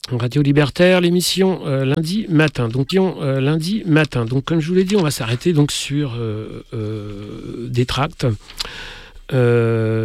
Radio Libertaire, l'émission lundi matin. Donc, comme je vous l'ai dit, on va s'arrêter donc sur des tracts.